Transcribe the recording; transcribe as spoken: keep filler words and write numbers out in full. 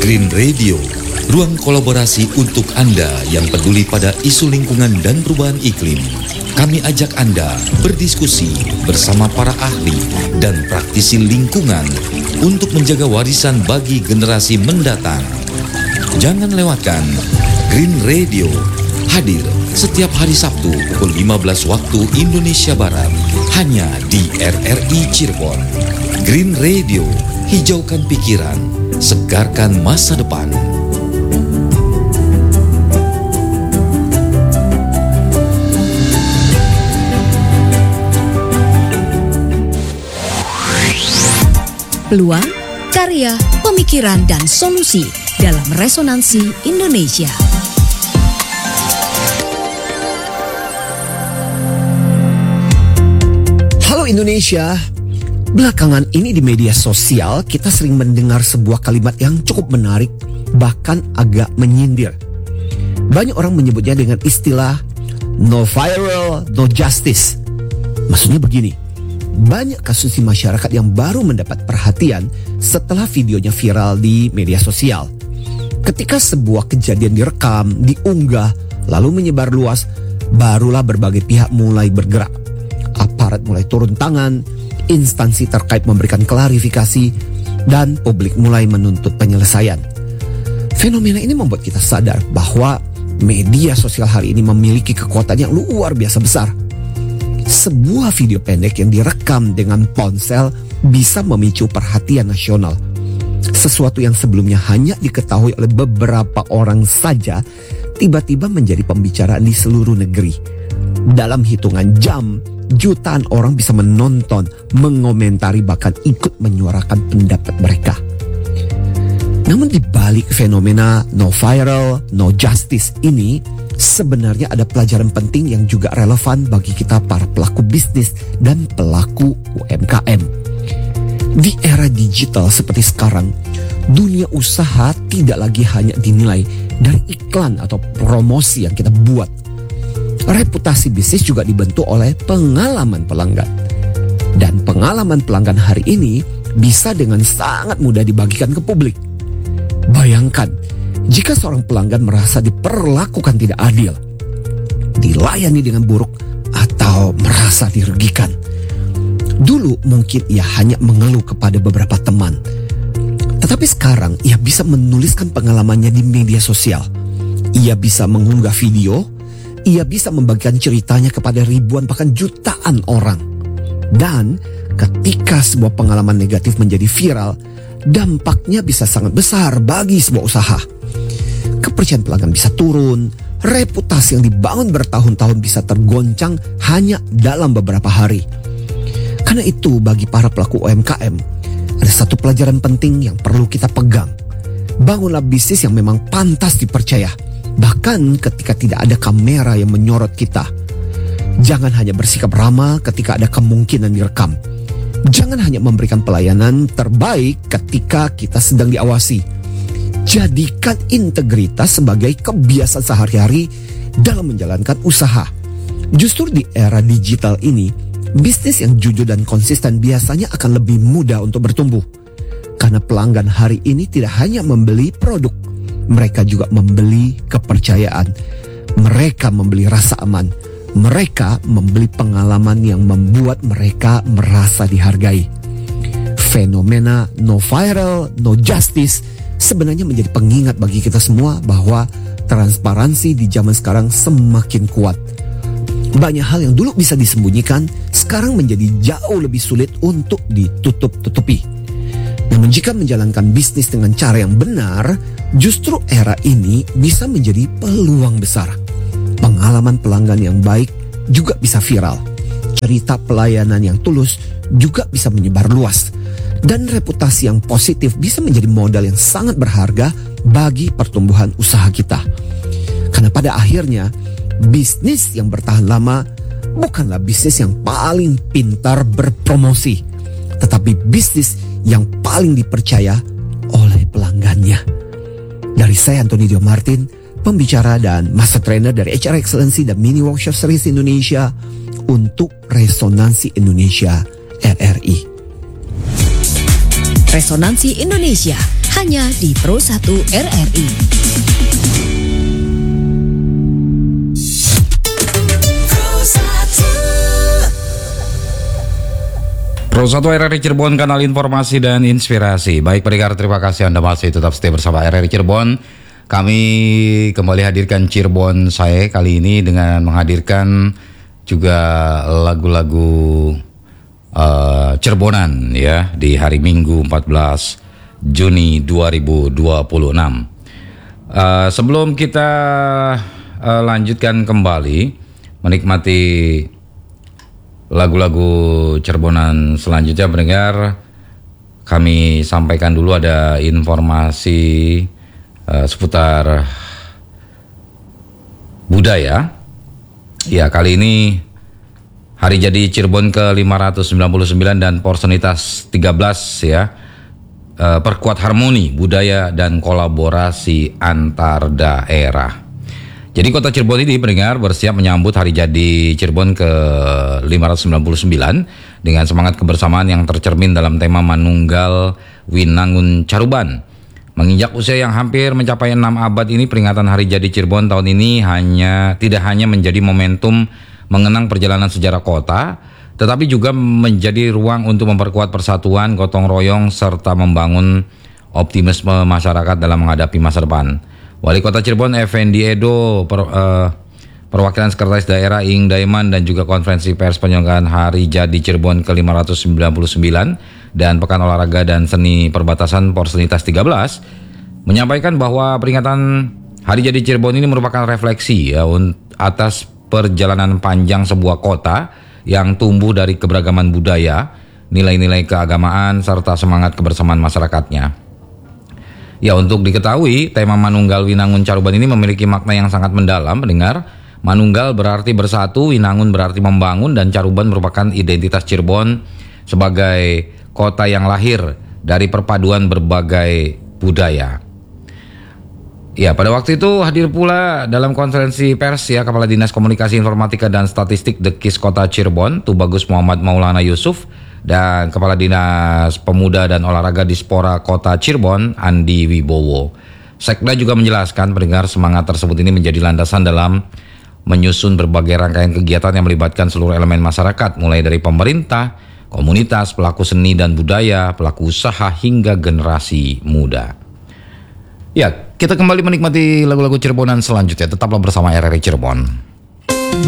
Green Radio, ruang kolaborasi untuk Anda yang peduli pada isu lingkungan dan perubahan iklim. Kami ajak Anda berdiskusi bersama para ahli dan praktisi lingkungan untuk menjaga warisan bagi generasi mendatang. Jangan lewatkan Green Radio, hadir setiap hari Sabtu pukul lima belas waktu Indonesia Barat, hanya di R R I Cirebon. Green Radio, hijaukan pikiran, segarkan masa depan. Peluang, karya, pemikiran, dan solusi dalam Resonansi Indonesia. Halo Indonesia, belakangan ini di media sosial kita sering mendengar sebuah kalimat yang cukup menarik, bahkan agak menyindir. Banyak orang menyebutnya dengan istilah no viral, no justice. Maksudnya begini, banyak kasus di masyarakat yang baru mendapat perhatian setelah videonya viral di media sosial. Ketika sebuah kejadian direkam, diunggah, lalu menyebar luas, barulah berbagai pihak mulai bergerak. Aparat mulai turun tangan, instansi terkait memberikan klarifikasi, dan publik mulai menuntut penyelesaian. Fenomena ini membuat kita sadar bahwa media sosial hari ini memiliki kekuatan yang luar biasa besar. Sebuah video pendek yang direkam dengan ponsel bisa memicu perhatian nasional. Sesuatu yang sebelumnya hanya diketahui oleh beberapa orang saja, tiba-tiba menjadi pembicaraan di seluruh negeri. Dalam hitungan jam, jutaan orang bisa menonton, mengomentari, bahkan ikut menyuarakan pendapat mereka. Namun di balik fenomena no viral, no justice ini, sebenarnya ada pelajaran penting yang juga relevan bagi kita para pelaku bisnis dan pelaku U M K M. Di era digital seperti sekarang, dunia usaha tidak lagi hanya dinilai dari iklan atau promosi yang kita buat. Reputasi bisnis juga dibentuk oleh pengalaman pelanggan. Dan pengalaman pelanggan hari ini bisa dengan sangat mudah dibagikan ke publik. Bayangkan, jika seorang pelanggan merasa diperlakukan tidak adil, dilayani dengan buruk, atau merasa dirugikan. Dulu mungkin ia hanya mengeluh kepada beberapa teman. Tetapi sekarang ia bisa menuliskan pengalamannya di media sosial. Ia bisa mengunggah video, ia bisa membagikan ceritanya kepada ribuan bahkan jutaan orang. Dan ketika sebuah pengalaman negatif menjadi viral, dampaknya bisa sangat besar bagi sebuah usaha. Kepercayaan pelanggan bisa turun, reputasi yang dibangun bertahun-tahun bisa tergoncang hanya dalam beberapa hari. Karena itu bagi para pelaku U M K M, ada satu pelajaran penting yang perlu kita pegang. Bangunlah bisnis yang memang pantas dipercaya, bahkan ketika tidak ada kamera yang menyorot kita. Jangan hanya bersikap ramah ketika ada kemungkinan direkam. Jangan hanya memberikan pelayanan terbaik ketika kita sedang diawasi. Jadikan integritas sebagai kebiasaan sehari-hari dalam menjalankan usaha. Justru di era digital ini, bisnis yang jujur dan konsisten biasanya akan lebih mudah untuk bertumbuh. Karena pelanggan hari ini tidak hanya membeli produk, mereka juga membeli kepercayaan. Mereka membeli rasa aman. Mereka membeli pengalaman yang membuat mereka merasa dihargai. Fenomena no viral, no justice sebenarnya menjadi pengingat bagi kita semua bahwa transparansi di zaman sekarang semakin kuat. Banyak hal yang dulu bisa disembunyikan, sekarang menjadi jauh lebih sulit untuk ditutup-tutupi. Namun jika menjalankan bisnis dengan cara yang benar, justru era ini bisa menjadi peluang besar. Pengalaman pelanggan yang baik juga bisa viral. Cerita pelayanan yang tulus juga bisa menyebar luas. Dan reputasi yang positif bisa menjadi modal yang sangat berharga bagi pertumbuhan usaha kita. Karena pada akhirnya, bisnis yang bertahan lama bukanlah bisnis yang paling pintar berpromosi, tetapi bisnis yang paling dipercaya oleh pelanggannya. Dari saya Antoni Dio Martin, pembicara dan master trainer dari H R Excellency dan Mini Workshop Series Indonesia untuk Resonansi Indonesia R R I. Resonansi Indonesia, hanya di Pro satu R R I. Pro satu R R I Cirebon, kanal informasi dan inspirasi. Baik pendengar, terima kasih Anda masih tetap stay bersama R R I Cirebon. Kami kembali hadirkan Cirebon saya kali ini dengan menghadirkan juga lagu-lagu uh, Cirebonan ya di hari Minggu empat belas Juni dua ribu dua puluh enam. Uh, sebelum kita uh, lanjutkan kembali menikmati lagu-lagu Cirebonan selanjutnya, pendengar, kami sampaikan dulu ada informasi uh, seputar budaya. Ya, kali ini hari jadi Cirebon ke lima ratus sembilan puluh sembilan dan Porsenitas tiga belas ya. Uh, perkuat harmoni budaya dan kolaborasi antar daerah. Jadi Kota Cirebon ini, pendengar, bersiap menyambut hari jadi Cirebon ke lima ratus sembilan puluh sembilan dengan semangat kebersamaan yang tercermin dalam tema Manunggal Winangun Caruban. Menginjak usia yang hampir mencapai enam abad ini, peringatan hari jadi Cirebon tahun ini hanya tidak hanya menjadi momentum mengenang perjalanan sejarah kota, tetapi juga menjadi ruang untuk memperkuat persatuan, gotong royong, serta membangun optimisme masyarakat dalam menghadapi masa depan. Wali Kota Cirebon Effendi Edo, per, uh, perwakilan Sekretaris Daerah Ing Daiman, dan juga konferensi pers penyelenggaraan Hari Jadi Cirebon ke lima ratus sembilan puluh sembilan dan Pekan Olahraga dan Seni Perbatasan Porsenitas tiga belas menyampaikan bahwa peringatan Hari Jadi Cirebon ini merupakan refleksi ya, atas perjalanan panjang sebuah kota yang tumbuh dari keberagaman budaya, nilai-nilai keagamaan, serta semangat kebersamaan masyarakatnya. Ya, untuk diketahui, tema Manunggal Winangun Caruban ini memiliki makna yang sangat mendalam, pendengar. Manunggal berarti bersatu, Winangun berarti membangun, dan Caruban merupakan identitas Cirebon sebagai kota yang lahir dari perpaduan berbagai budaya. Ya, pada waktu itu hadir pula dalam konferensi pers ya Kepala Dinas Komunikasi Informatika dan Statistik Dekis Kota Cirebon, Tubagus Muhammad Maulana Yusuf, dan Kepala Dinas Pemuda dan Olahraga Dispora Kota Cirebon, Andi Wibowo. Sekda juga menjelaskan, pendengar, semangat tersebut ini menjadi landasan dalam menyusun berbagai rangkaian kegiatan yang melibatkan seluruh elemen masyarakat, mulai dari pemerintah, komunitas, pelaku seni dan budaya, pelaku usaha, hingga generasi muda. Ya, kita kembali menikmati lagu-lagu Cirebonan selanjutnya. Tetaplah bersama R R I Cirebon.